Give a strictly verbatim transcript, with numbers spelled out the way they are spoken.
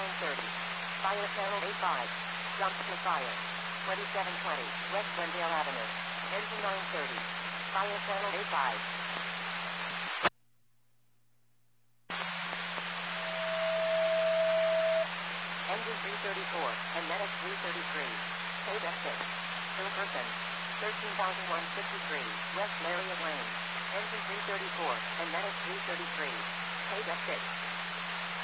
nine thirty. Fire channel A five. Jump to fire. twenty-seven twenty. West Glendale Avenue. Engine nine thirty. Fire channel A five. Engine three thirty-four, and medic three thirty-three. Code F six. Still person. thirteen thousand one hundred fifty-three, West Lariat Lane. Engine three thirty-four, and medic three thirty-three. Code F six.